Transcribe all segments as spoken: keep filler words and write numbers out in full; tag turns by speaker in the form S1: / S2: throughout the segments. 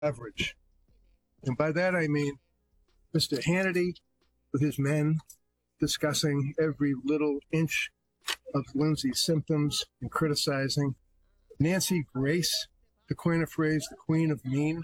S1: average. And by that I mean Mister Hannity with his men discussing every little inch of Lindsay's symptoms and criticizing. Nancy Grace, to coin a phrase, the queen of mean,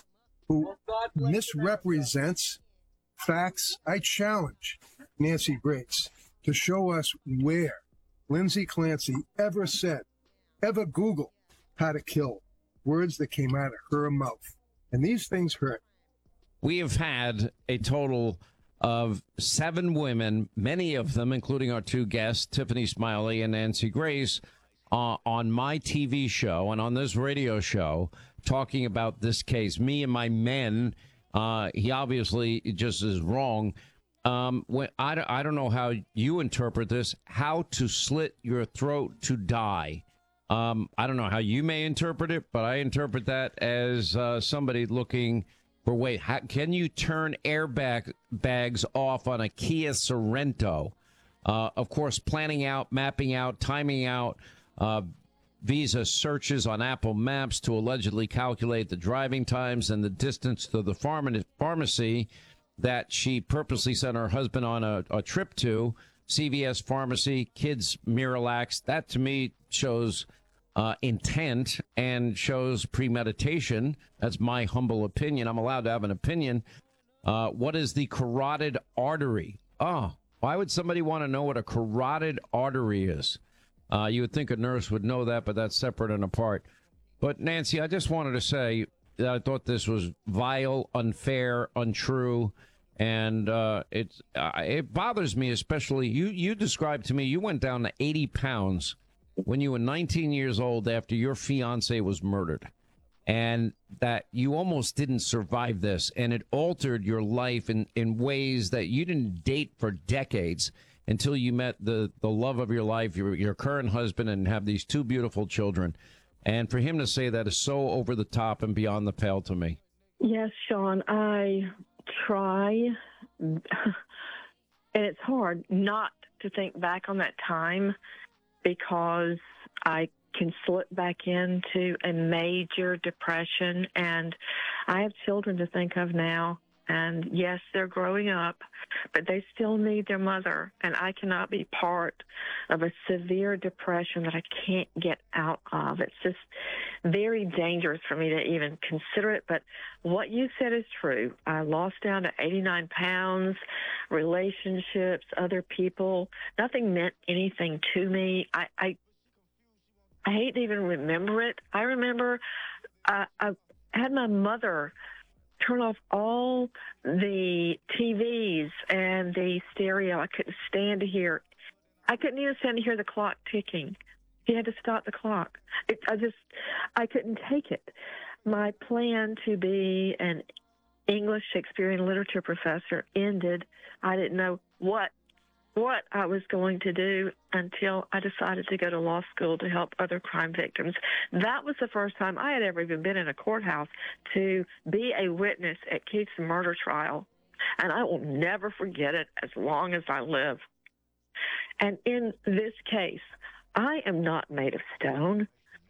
S1: who misrepresents facts. I challenge Nancy Grace to show us where Lindsay Clancy ever said, ever Googled how to kill, words that came out of her mouth. And these things hurt.
S2: We have had a total of seven women, many of them, including our two guests, Tiffany Smiley and Nancy Grace, uh, on my T V show and on this radio show talking about this case. Me and my men, uh, he obviously just is wrong. Um, when, I, I don't know how you interpret this, how to slit your throat to die. Um, I don't know how you may interpret it, but I interpret that as uh, somebody looking for, wait, how, can you turn airbag bags off on a Kia Sorento? Uh, of course, planning out, mapping out, timing out uh, Visa searches on Apple Maps to allegedly calculate the driving times and the distance to the pharma- pharmacy that she purposely sent her husband on a, a trip to, C V S Pharmacy, Kids Miralax. That, to me, shows uh, intent and shows premeditation. That's my humble opinion. I'm allowed to have an opinion. Uh, what is the carotid artery? Oh, why would somebody want to know what a carotid artery is? Uh, you would think a nurse would know that, but that's separate and apart. But, Nancy, I just wanted to say that I thought this was vile, unfair, untrue, and uh, it's, uh, it bothers me especially. You, you described to me you went down to eighty pounds when you were nineteen years old after your fiance was murdered, and that you almost didn't survive this, and it altered your life in, in ways that you didn't date for decades until you met the, the love of your life, your, your current husband, and have these two beautiful children. And for him to say that is so over the top and beyond the pale to me.
S3: Yes, Sean, I try, and it's hard not to think back on that time because I can slip back into a major depression, and I have children to think of now. And yes, they're growing up, but they still need their mother. And I cannot be part of a severe depression that I can't get out of. It's just very dangerous for me to even consider it. But what you said is true. I lost down to eighty-nine pounds, relationships, other people. Nothing meant anything to me. I, I, I hate to even remember it. I remember uh, I had my mother turn off all the T Vs and the stereo. I couldn't stand to hear. I couldn't even stand to hear the clock ticking. He had to stop the clock. It, I just, I couldn't take it. My plan to be an English, Shakespearean literature professor ended. I didn't know what what I was going to do until I decided to go to law school to help other crime victims. That was the first time I had ever even been in a courthouse to be a witness at Keith's murder trial. And I will never forget it as long as I live. And in this case, I am not made of stone.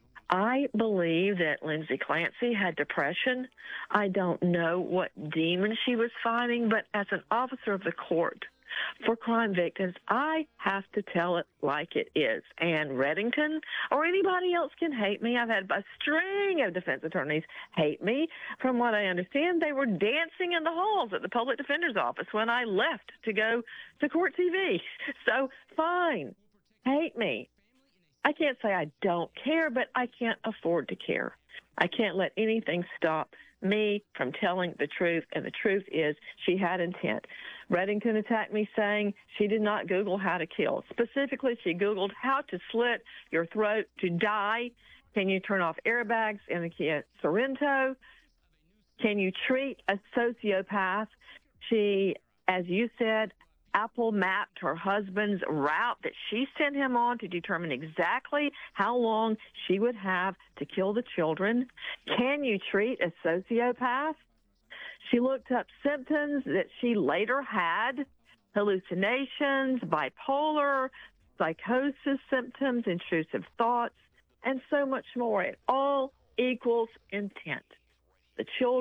S3: I believe that Lindsay Clancy had depression. I don't know what demon she was fighting, but as an officer of the court, for crime victims, I have to tell it like it is. And Reddington or anybody else can hate me. I've had a string of defense attorneys hate me. From what I understand, they were dancing in the halls at the public defender's office when I left to go to court T V. So fine, hate me. I can't say I don't care, but I can't afford to care. I can't let anything stop me from telling the truth, and the truth is she had intent. Reddington attacked me saying she did not Google how to kill. Specifically, she Googled how to slit your throat to die. Can you turn off airbags in the Kia Sorento? Can you treat a sociopath? She, as you said, Apple mapped her husband's route that she sent him on to determine exactly how long she would have to kill the children. Can you treat a sociopath? She looked up symptoms that she later had, hallucinations, bipolar, psychosis symptoms, intrusive thoughts, and so much more. It all equals intent. the children.